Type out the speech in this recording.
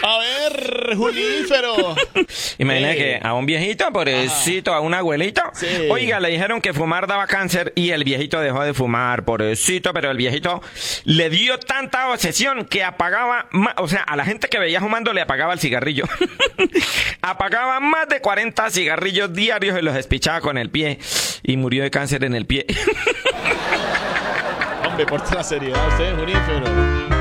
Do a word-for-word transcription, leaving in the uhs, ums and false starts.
A ver, Junífero. Imagina Eh. que a un viejito, pobrecito, a un abuelito, Sí. oiga, le dijeron que fumar daba cáncer y el viejito dejó de fumar, pobrecito, pero el viejito le dio tanta obsesión que apagaba, ma- o sea, a la gente que veía fumando le apagaba el cigarrillo. Apagaba más de cuarenta cigarrillos diarios y los espichaba con el pie y murió de cáncer en el pie. Hombre, por la seriedad usted, Junífero.